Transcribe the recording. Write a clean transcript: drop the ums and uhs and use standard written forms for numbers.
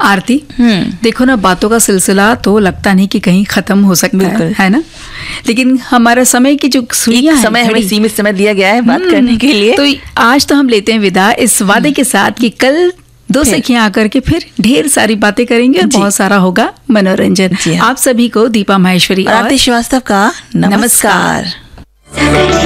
आरती, देखो ना, बातों का सिलसिला तो लगता नहीं कि कहीं खत्म हो सकता है ना, लेकिन हमारा समय की जो सुइयां है, समय हमें सीमित समय दिया गया है बात करने के लिए। तो आज तो हम लेते हैं विदा इस वादे के साथ कि कल दो सखियां आकर के फिर ढेर सारी बातें करेंगे और बहुत सारा होगा मनोरंजन। आप सभी को दीपा माहेश्वरी और आरती श्रीवास्तव का नमस्कार।